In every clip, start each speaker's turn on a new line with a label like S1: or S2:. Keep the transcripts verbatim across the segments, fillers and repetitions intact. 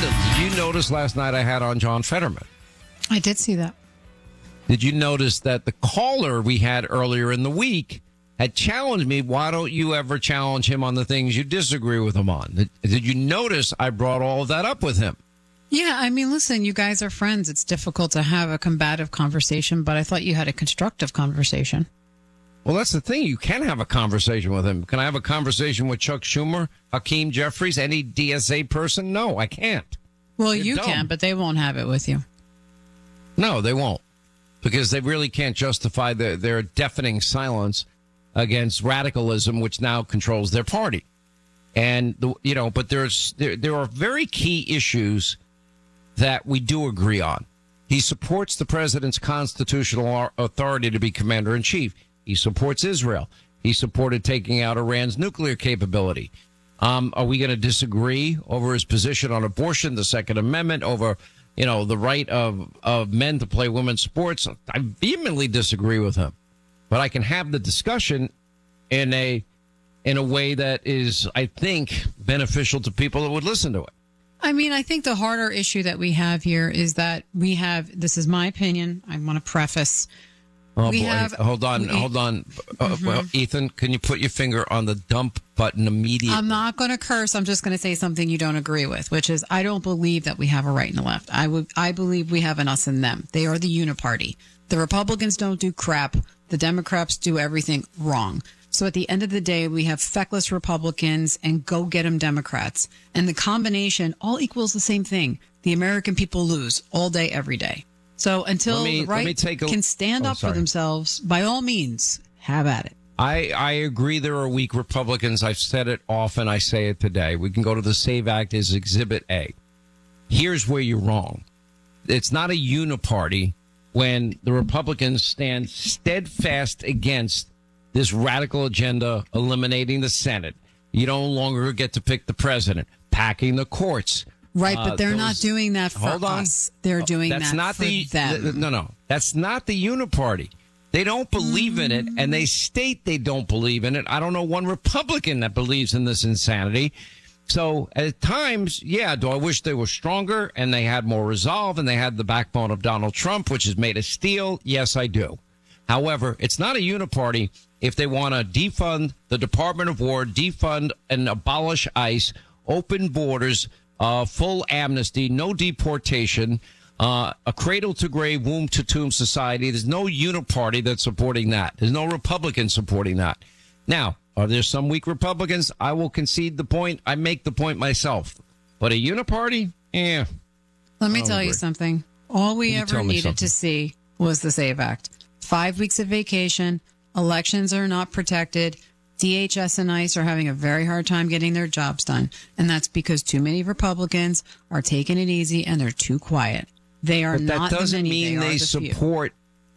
S1: Linda, did you notice last night I had on John Fetterman?
S2: I did see that.
S1: Did you notice that the caller we had earlier in the week had challenged me? Why don't you ever challenge him on the things you disagree with him on? Did, did you notice I brought all of that up with him?
S2: Yeah, I mean, listen, you guys are friends. It's difficult to have a combative conversation, but I thought you had a constructive conversation.
S1: Well, that's the thing. You can have a conversation with him. Can I have a conversation with Chuck Schumer, Hakeem Jeffries, any D S A person? No, I can't.
S2: Well,
S1: You're
S2: you
S1: dumb.
S2: can, but they won't have it with you.
S1: No, they won't, because they really can't justify their, their deafening silence against radicalism, which now controls their party. And, the, you know, but there's there, there are very key issues that we do agree on. He supports the president's constitutional authority to be commander in chief. He supports Israel. He supported taking out Iran's nuclear capability. Um, are we going to disagree over his position on abortion, the Second Amendment, over, you know, the right of, of men to play women's sports? I vehemently disagree with him. But I can have the discussion in a in a way that is, I think, beneficial to people that would listen to it.
S2: I mean, I think the harder issue that we have here is that we have, this is my opinion, I want to preface.
S1: Oh,
S2: we
S1: boy.
S2: have,
S1: hold on,
S2: we,
S1: hold on. Uh,
S2: mm-hmm.
S1: Well, Ethan, can you put your finger on the dump button immediately?
S2: I'm not going to curse. I'm just going to say something you don't agree with, which is I don't believe that we have a right and a left. I would, I believe we have an us and them. They are the uniparty. The Republicans don't do crap. The Democrats do everything wrong. So at the end of the day, we have feckless Republicans and go get 'em Democrats. And the combination all equals the same thing. The American people lose all day, every day. So until
S1: me,
S2: the right
S1: a,
S2: can stand
S1: oh,
S2: up
S1: sorry.
S2: for themselves, by all means, have at it.
S1: I, I agree there are weak Republicans. I've said it often. I say it today. We can go to the SAVE Act as Exhibit A. Here's where you're wrong. It's not a uniparty when the Republicans stand steadfast against this radical agenda, eliminating the Senate. You no longer get to pick the president, packing the courts.
S2: Right, but they're
S1: uh,
S2: not
S1: those,
S2: doing that for
S1: hold on.
S2: us. They're doing
S1: that's
S2: that
S1: not
S2: for
S1: the,
S2: them.
S1: The, no, no. That's not the uniparty. They don't believe in it, and they state they don't believe in it. I don't know one Republican that believes in this insanity. So at times, yeah, do I wish they were stronger and they had more resolve and they had the backbone of Donald Trump, which is made of steel? Yes, I do. However, it's not a uniparty if they want to defund the Department of War, defund and abolish ICE, open borders, uh, full amnesty, no deportation, uh, a cradle-to-grave, womb-to-tomb society. There's no uniparty that's supporting that. There's no Republican supporting that. Now, are there some weak Republicans? I will concede the point. I make the point myself. But a uniparty? Yeah.
S2: Let me
S1: I don't
S2: tell you
S1: agree.
S2: something. All we
S1: You
S2: ever
S1: tell me
S2: needed
S1: something.
S2: to see was the SAVE Act. Five weeks of vacation. Elections are not protected. D H S and ICE are having a very hard time getting their jobs done. And that's because too many Republicans are taking it easy and they're too quiet. They are
S1: But that
S2: not
S1: doesn't
S2: the many,
S1: mean
S2: they,
S1: they
S2: are the few.
S1: support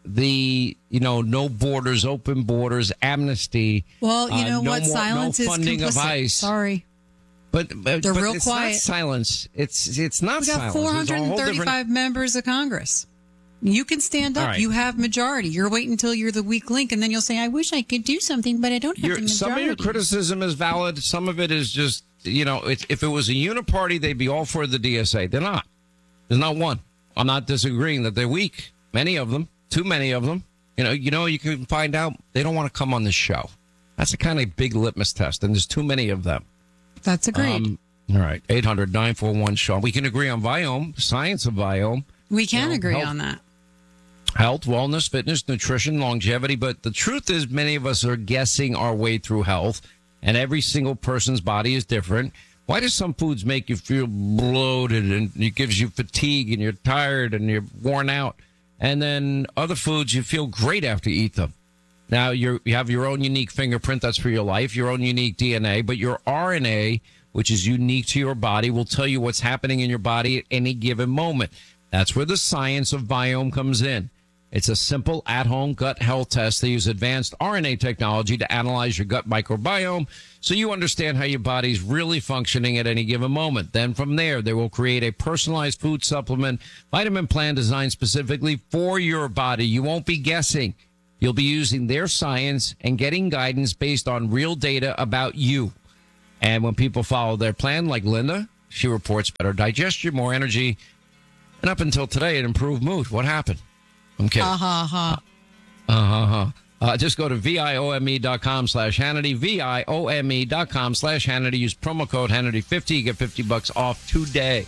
S1: the, you know, no borders, open borders, amnesty.
S2: Well, you
S1: uh,
S2: know
S1: no
S2: what?
S1: more-
S2: Silence
S1: no
S2: is
S1: funding
S2: complicit.
S1: of ICE.
S2: Sorry.
S1: But, but,
S2: They're
S1: but
S2: real
S1: it's
S2: quiet.
S1: not silence. It's it's not
S2: We got
S1: silence.
S2: four
S1: There's a
S2: hundred
S1: whole
S2: thirty-five
S1: different-
S2: members of Congress. You can stand up.
S1: All right.
S2: You have majority. You're waiting until you're the weak link, and then you'll say, I wish I could do something, but I don't have
S1: Your-
S2: the majority.
S1: some of your criticism is valid. Some of it is just, you know, it, if it was a uniparty, they'd be all for the D S A. They're not. There's not one. I'm not disagreeing that they're weak. Many of them, too many of them. You know, you know, you can find out they don't want to come on this show. That's a kind of big litmus test, and there's too many of them.
S2: That's agreed.
S1: Um, all right, eight hundred nine four one Sean. We can agree on Viome, science of Viome.
S2: we can
S1: you know,
S2: agree
S1: health-
S2: on that.
S1: Health, wellness, fitness, nutrition, longevity. But the truth is, many of us are guessing our way through health, and every single person's body is different. Why do some foods make you feel bloated and it gives you fatigue and you're tired and you're worn out? And then other foods, you feel great after you eat them. Now, you're, you have your own unique fingerprint. That's for your life, your own unique D N A. But your R N A, which is unique to your body, will tell you what's happening in your body at any given moment. That's where the science of Viome comes in. It's a simple at-home gut health test. They use advanced R N A technology to analyze your gut microbiome so you understand how your body's really functioning at any given moment. Then from there, they will create a personalized food supplement, vitamin plan designed specifically for your body. You won't be guessing. You'll be using their science and getting guidance based on real data about you. And when people follow their plan, like Linda, She reports better digestion, more energy, and up until today, an improved mood. What happened? I'm kidding.
S2: Uh-huh, uh-huh.
S1: Uh-huh. Uh, just go to V-I-O-M-E dot com slash Hannity, V-I-O-M-E dot com slash Hannity. Use promo code Hannity fifty. You get fifty bucks off today.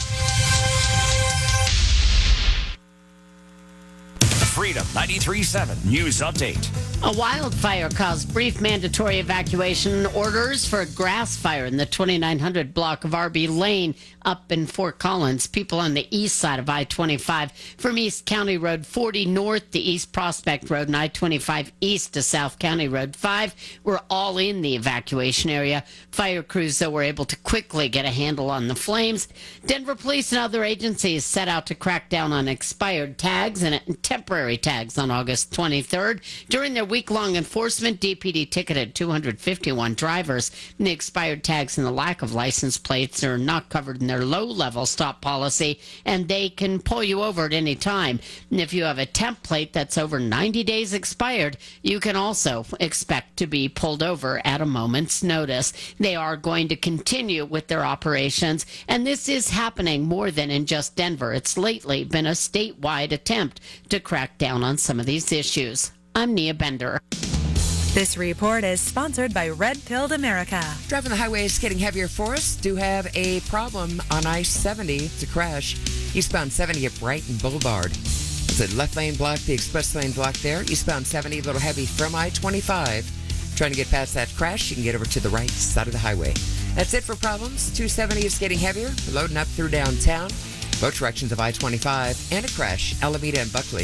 S3: Freedom ninety-three point seven News Update.
S4: A wildfire caused brief mandatory evacuation orders for a grass fire in the twenty-nine hundred block of R B Lane up in Fort Collins. People on the east side of I twenty-five from East County Road forty north to East Prospect Road and I twenty-five east to South County Road five were all in the evacuation area. Fire crews, though, were able to quickly get a handle on the flames. Denver police and other agencies set out to crack down on expired tags and temporary tags on August twenty-third. During their week-long enforcement, D P D ticketed two hundred fifty-one drivers. And the expired tags and the lack of license plates are not covered in their low-level stop policy, and they can pull you over at any time. And if you have a temp plate that's over ninety days expired, you can also expect to be pulled over at a moment's notice. They are going to continue with their operations, and this is happening more than in just Denver. It's lately been a statewide attempt to crack down on some of these issues. I'm Nia Bender.
S5: This report is sponsored by Red Pilled America.
S6: Driving the highway is getting heavier for us. Do have a problem on I seventy. It's a crash. Eastbound seventy at Brighton Boulevard. It's a left lane block, the express lane block there. Eastbound seventy, a little heavy from I twenty-five. Trying to get past that crash, you can get over to the right side of the highway. That's it for problems. two seventy is getting heavier. We're loading up through downtown. Both directions of I twenty-five and a crash, Alameda and Buckley.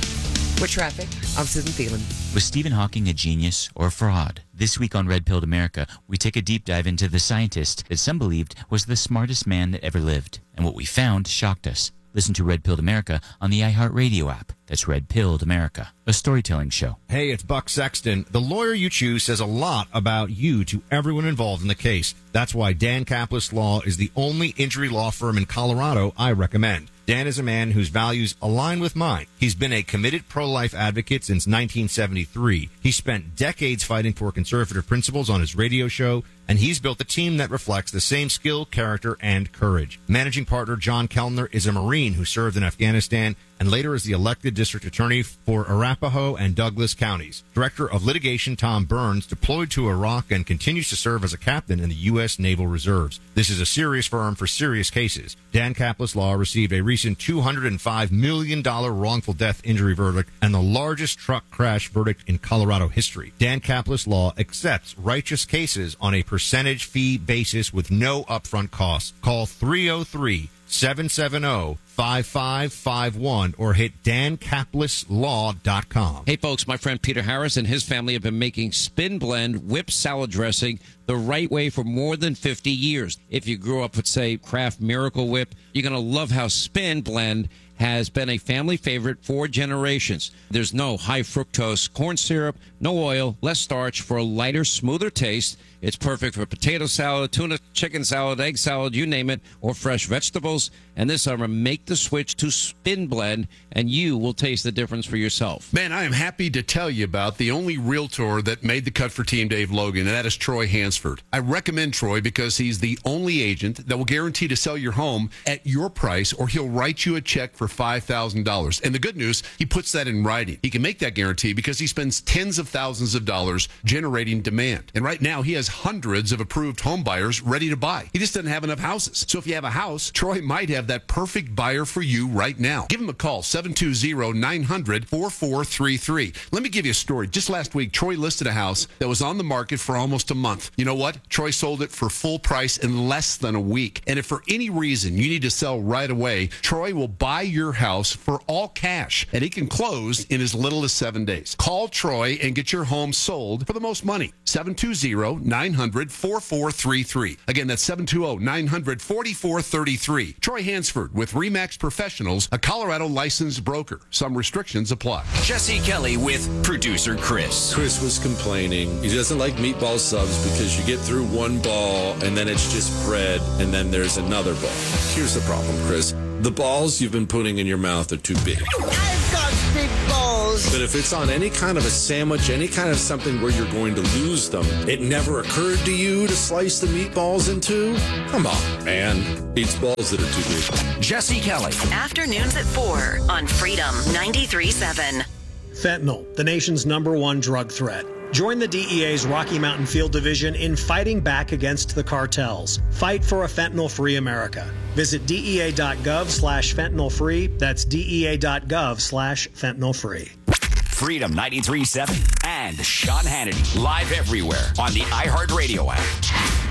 S6: With traffic, I'm Susan Thielen.
S7: Was Stephen Hawking a genius or a fraud? This week on Red Pilled America, we take a deep dive into the scientist that some believed was the smartest man that ever lived. And what we found shocked us. Listen to Red Pilled America on the iHeartRadio app. That's Red Pilled America, a storytelling show.
S8: Hey, it's Buck Sexton. The lawyer you choose says a lot about you to everyone involved in the case. That's why Dan Kaplis Law is the only injury law firm in Colorado I recommend. Dan is a man whose values align with mine. He's been a committed pro-life advocate since nineteen seventy-three. He spent decades fighting for conservative principles on his radio show, and he's built a team that reflects the same skill, character, and courage. Managing partner John Kellner is a Marine who served in Afghanistan and later as the elected district attorney for Arapahoe and Douglas counties. Director of litigation Tom Burns deployed to Iraq and continues to serve as a captain in the U S Naval Reserves. This is a serious firm for serious cases. Dan Kaplis Law received a recent two hundred five million dollars wrongful death injury verdict and the largest truck crash verdict in Colorado history. Dan Kaplis Law accepts righteous cases on a percentage fee basis with no upfront costs. Call three oh three, seven seven zero, five five five one or hit dan kaplis law dot com.
S1: Hey, folks, my friend Peter Harris and his family have been making Spin Blend whip salad dressing the right way for more than fifty years. If you grew up with, say, Kraft Miracle Whip, you're going to love how Spin Blend has been a family favorite for generations. There's no high fructose corn syrup, no oil, less starch for a lighter, smoother taste. It's perfect for potato salad, tuna, chicken salad, egg salad, you name it, or fresh vegetables. And this summer, make the switch to Spin Blend, and you will taste the difference for yourself.
S9: Man, I am happy to tell you about the only realtor that made the cut for Team Dave Logan, and that is Troy Hansford. I recommend Troy because he's the only agent that will guarantee to sell your home at your price, or he'll write you a check for five thousand dollars. And the good news, he puts that in writing. He can make that guarantee because he spends tens of thousands of dollars generating demand. And right now, he has hundreds of approved home buyers ready to buy. He just doesn't have enough houses. So if you have a house, Troy might have that perfect buyer for you right now. Give him a call, seven two zero, nine hundred, four four three three. Let me give you a story. Just last week, Troy listed a house that was on the market for almost a month. You know what? Troy sold it for full price in less than a week. And if for any reason you need to sell right away, Troy will buy your house for all cash, and he can close in as little as seven days. Call Troy and get your home sold for the most money. seven two zero, nine hundred, four four three three. Again, that's seven two zero, nine hundred, four four three three. Troy Hansford with RE/MAX Professionals, a Colorado licensed broker. Some restrictions apply.
S3: Jesse Kelly with producer Chris.
S10: Chris was complaining. He doesn't like meatball subs because you get through one ball and then it's just bread and then there's another ball. Here's the problem, Chris. The balls you've been putting in your mouth are too big.
S11: I've got big balls.
S10: potatoes. But if it's on any kind of a sandwich, any kind of something where you're going to lose them, it never occurred to you to slice the meatballs in two? Come on, man. Eats balls that are too big.
S3: Jesse Kelly.
S11: Afternoons at four on Freedom ninety-three point seven.
S12: Fentanyl, the nation's number one drug threat. Join the D E A's Rocky Mountain Field Division in fighting back against the cartels. Fight for a fentanyl-free America. Visit dea.gov slash fentanyl-free. That's dea.gov slash fentanyl-free.
S3: Freedom ninety-three point seven and Sean Hannity. Live everywhere on the iHeartRadio app.